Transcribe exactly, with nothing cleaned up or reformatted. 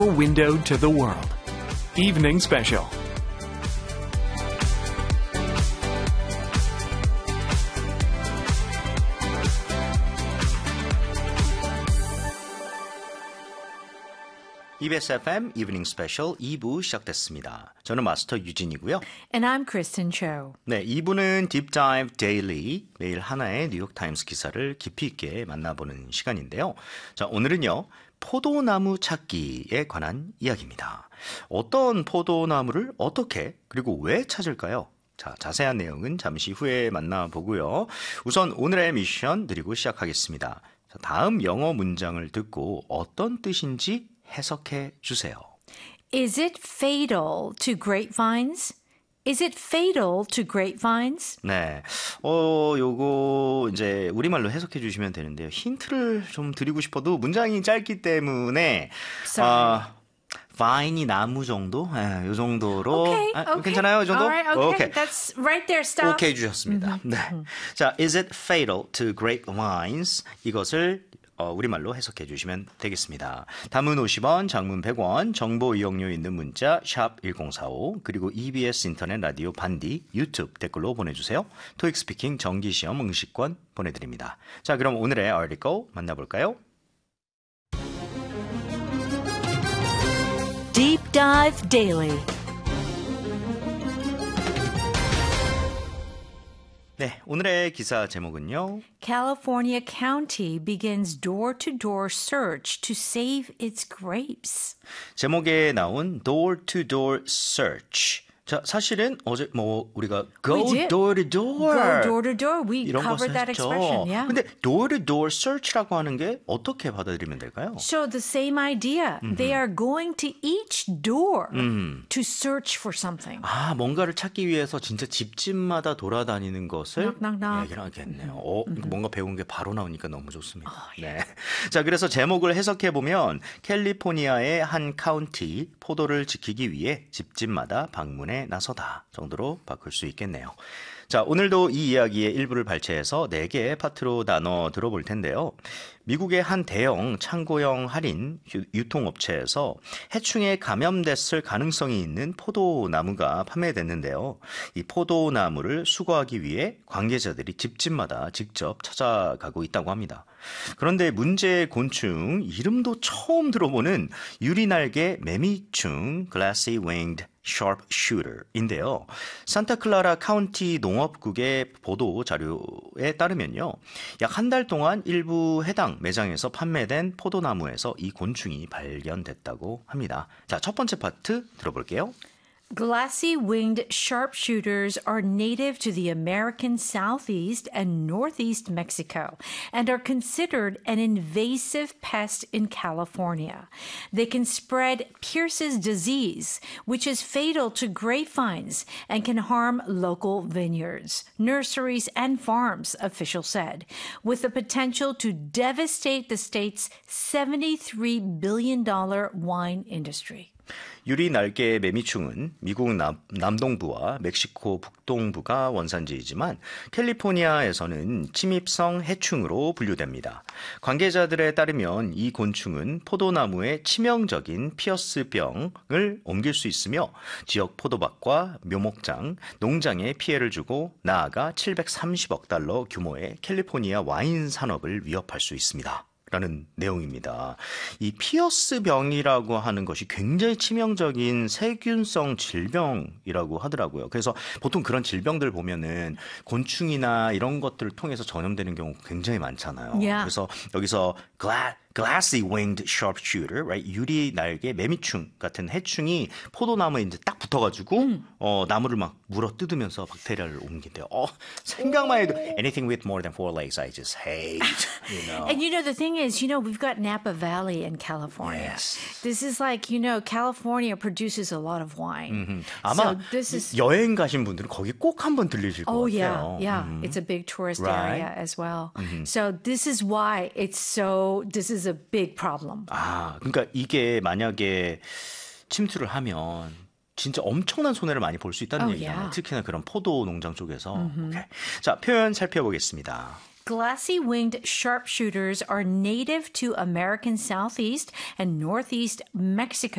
Window to the world. Evening special. 이비에스 에프엠 이브닝 스페셜 이 부 시작됐습니다. 저는 마스터 유진이고요. And I'm Kristen Cho. 네, 이 부는 Deep Dive Daily, 매일 하나의 뉴욕타임스 기사를 깊이 있게 만나보는 시간인데요. 자, 오늘은요, 포도나무 찾기에 관한 이야기입니다. 어떤 포도나무를 어떻게 그리고 왜 찾을까요? 자, 자세한 내용은 잠시 후에 만나보고요. 우선 오늘의 미션 드리고 시작하겠습니다. 자, 다음 영어 문장을 듣고 어떤 뜻인지 해석해 주세요. Is it fatal to grapevines? Is it fatal to grapevines? 네, 어, 요거 이제 우리말로 해석해 주시면 되는데요. 힌트를 좀 드리고 싶어도 문장이 짧기 때문에 아, vine이 나무 정도, 네, 요 정도로 Okay, 아, okay. 괜찮아요, 이 정도? All right, okay. Okay. That's right there. Stop. 오케이 주셨습니다. 네, 자, is it fatal to grapevines? 이것을 어, 우리말로 해석해 주시면 되겠습니다. 단문 오십 원, 장문 백 원, 정보 이용료 있는 문자 샵 일공사오, 그리고 이비에스 인터넷 라디오 반디 유튜브 댓글로 보내주세요. 토익 스피킹 정기시험 응시권 보내드립니다. 자, 그럼 오늘의 article 만나볼까요? Deep Dive Daily. 네, 오늘의 기사 제목은요. California County begins door-to-door search to save its grapes. 제목에 나온 door-to-door search. 자, 사실은 어제 뭐 우리가 go We did. door to door, Go door to door. We 이런 covered 것을 that 했죠. expression. Yeah. 근데 door to door search라고 하는 게 어떻게 받아들이면 될까요? So the same idea. They are going to each door to search for something. 아, 뭔가를 찾기 위해서 진짜 집집마다 돌아다니는 것을 Knock, knock, knock. 얘기를 하겠네요. 어, 뭔가 배운 게 바로 나오니까 너무 좋습니다. 네. 자, 그래서 제목을 해석해 보면 캘리포니아의 한 카운티 포도를 지키기 위해 집집마다 방문해 나서다 정도로 바꿀 수 있겠네요. 자, 오늘도 이 이야기의 일부를 발췌해서 네 개의 파트로 나눠 들어볼 텐데요. 미국의 한 대형 창고형 할인 유통업체에서 해충에 감염됐을 가능성이 있는 포도나무가 판매됐는데요. 이 포도나무를 수거하기 위해 관계자들이 집집마다 직접 찾아가고 있다고 합니다. 그런데 문제의 곤충, 이름도 처음 들어보는 유리날개 매미충, Glassy Winged Sharpshooter인데요. 산타클라라 카운티 농업국의 보도 자료에 따르면요. 약 한 달 동안 일부 해당 매장에서 판매된 포도나무에서 이 곤충이 발견됐다고 합니다. 자, 첫 번째 파트 들어볼게요. Glassy-winged sharpshooters are native to the American southeast and northeast Mexico and are considered an invasive pest in California. They can spread Pierce's disease, which is fatal to grapevines and can harm local vineyards, nurseries, and farms, officials said, with the potential to devastate the state's seventy-three billion dollars wine industry. 유리 날개 매미충은 미국 남, 남동부와 멕시코 북동부가 원산지이지만 캘리포니아에서는 침입성 해충으로 분류됩니다. 관계자들에 따르면 이 곤충은 포도나무의 치명적인 피어스병을 옮길 수 있으며 지역 포도밭과 묘목장, 농장에 피해를 주고 나아가 칠백삼십억 달러 규모의 캘리포니아 와인 산업을 위협할 수 있습니다. 라는 내용입니다. 이 피어스병이라고 하는 것이 굉장히 치명적인 세균성 질병이라고 하더라고요. 그래서 보통 그런 질병들 보면은 곤충이나 이런 것들을 통해서 전염되는 경우가 굉장히 많잖아요. Yeah. 그래서 여기서 gla, glassy winged sharpshooter, right? 유리 날개 매미충 같은 해충이 포도나무에 이제 딱 붙어가지고 음. 어, 나무를 막 물어 뜯으면서 박테리아를 옮긴대요. 어, 생각만 해도 anything with more than four legs, I just hate. You know. And you know, the thing is, you know, we've got Napa Valley in California. Yes. This is like, you know, California produces a lot of wine. Mm-hmm. 아마 so this is, 여행 가신 분들은 거기 꼭 한번 들리실 것 oh, 같아요. yeah, yeah. Mm-hmm. It's a big tourist Right. area as well. Mm-hmm. So this is why it's so, this is a big problem. 아, 그러니까 이게 만약에 침투를 하면 진짜 엄청난 손해를 많이 볼 수 있다는 Oh, 얘기잖아요. yeah. 특히나 그런 포도 농장 쪽에서. Mm-hmm. 오케이. 자, 표현 살펴보겠습니다. Glassy-winged sharpshooters are native to American Southeast and Northeast Mexico